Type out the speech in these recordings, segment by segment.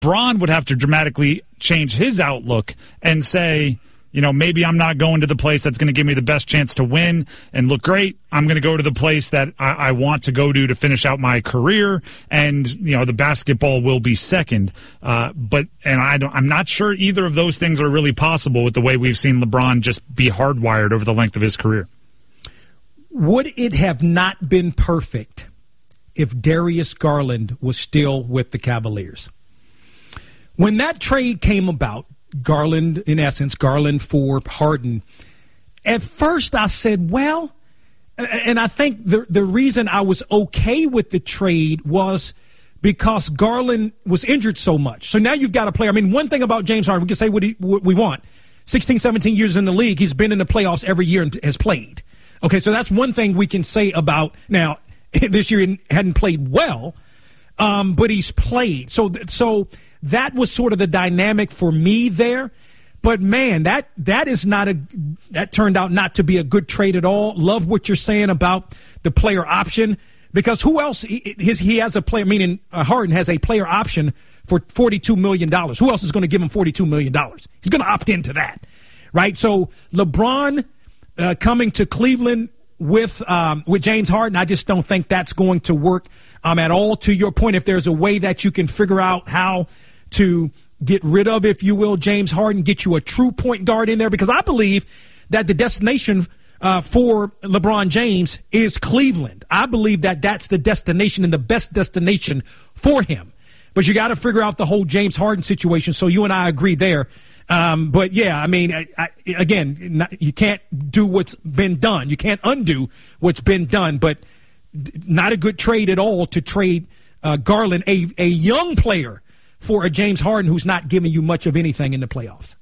LeBron would have to dramatically change his outlook and say, maybe I'm not going to the place that's going to give me the best chance to win and look great. I'm going to go to the place that I want to go to finish out my career, and the basketball will be second. I'm not sure either of those things are really possible with the way we've seen LeBron just be hardwired over the length of his career. Would it have not been perfect if Darius Garland was still with the Cavaliers? When that trade came about, Garland for Harden, at first I said, well, and I think the reason I was okay with the trade was because Garland was injured so much. So now you've got a player. I mean, one thing about James Harden, we can say what we want. 16, 17 years in the league, he's been in the playoffs every year and has played. Okay, so that's one thing we can say about now. This year he hadn't played well, but he's played. So that was sort of the dynamic for me there. But man, that turned out not to be a good trade at all. Love what you're saying about the player option, because who else he has a player, meaning Harden has a player option for $42 million. Who else is going to give him $42 million? He's going to opt into that, right? So LeBron coming to Cleveland with James Harden, I just don't think that's going to work at all. To your point, if there's a way that you can figure out how to get rid of, if you will, James Harden, get you a true point guard in there, because I believe that the destination for LeBron James is Cleveland. I believe that that's the destination and the best destination for him. But you got to figure out the whole James Harden situation. So you and I agree there. But yeah, I mean, again, you can't do what's been done. You can't undo what's been done, but not a good trade at all to trade Garland, a young player, for a James Harden who's not giving you much of anything in the playoffs.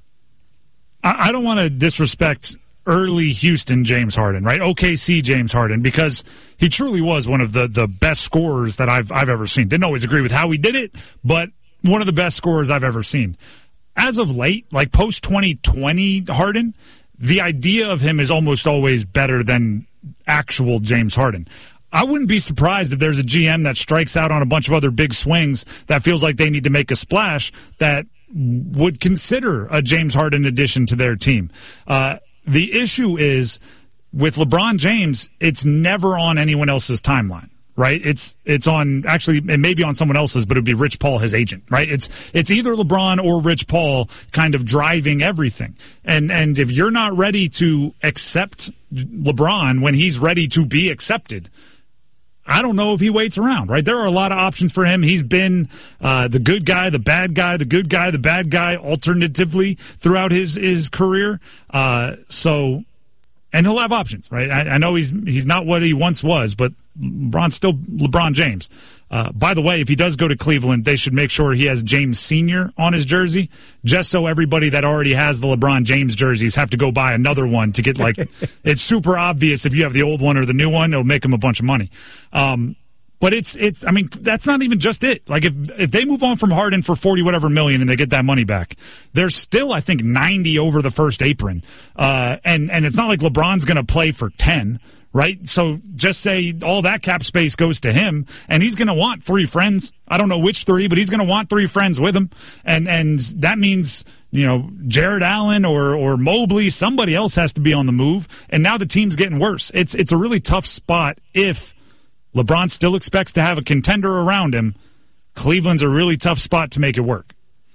I don't want to disrespect early Houston James Harden, right? OKC James Harden, because he truly was one of the best scorers that I've ever seen. Didn't always agree with how he did it, but one of the best scorers I've ever seen. As of late, like post-2020 Harden, the idea of him is almost always better than actual James Harden. I wouldn't be surprised if there's a GM that strikes out on a bunch of other big swings that feels like they need to make a splash that would consider a James Harden addition to their team. The issue is with LeBron James, it's never on anyone else's timeline, right? It's on, actually, it may be on someone else's, but it would be Rich Paul, his agent, right? It's either LeBron or Rich Paul kind of driving everything. And if you're not ready to accept LeBron when he's ready to be accepted, I don't know if he waits around, right? There are a lot of options for him. He's been the good guy, the bad guy, the good guy, the bad guy, alternatively throughout his career. And he'll have options, right? I know he's not what he once was, but LeBron's still LeBron James. By the way, if he does go to Cleveland, they should make sure he has James Sr. on his jersey, just so everybody that already has the LeBron James jerseys have to go buy another one to get, like, it's super obvious if you have the old one or the new one, it'll make them a bunch of money. But I mean, that's not even just it. Like, if they move on from Harden for 40 whatever million and they get that money back, there's still, I think, 90 over the first apron. And it's not like LeBron's going to play for 10. Right? So just say all that cap space goes to him, and he's going to want 3 friends. I don't know which 3, but he's going to want 3 friends with him. And that means, Jared Allen or Mobley, somebody else has to be on the move. And now the team's getting worse. It's a really tough spot if LeBron still expects to have a contender around him. Cleveland's a really tough spot to make it work.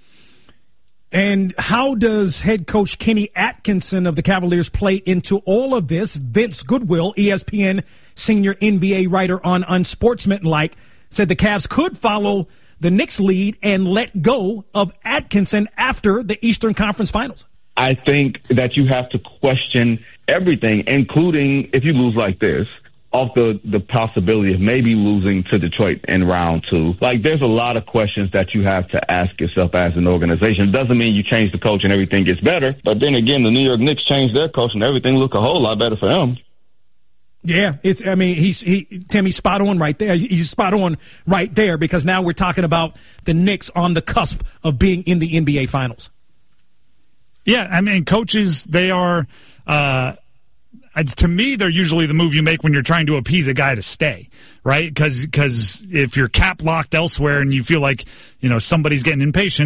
And how does head coach Kenny Atkinson of the Cavaliers play into all of this? Vince Goodwill, ESPN senior NBA writer on Unsportsmanlike, said the Cavs could follow the Knicks lead and let go of Atkinson after the Eastern Conference Finals. I think that you have to question everything, including if you lose like this, off the possibility of maybe losing to Detroit in round 2. Like, there's a lot of questions that you have to ask yourself as an organization. It doesn't mean you change the coach and everything gets better. But then again, the New York Knicks changed their coach and everything looked a whole lot better for them. Yeah, Timmy's spot on right there. He's spot on right there, because now we're talking about the Knicks on the cusp of being in the NBA Finals. Yeah, I mean, coaches, they are to me, they're usually the move you make when you're trying to appease a guy to stay, right? Because if you're cap locked elsewhere and you feel like, somebody's getting impatient,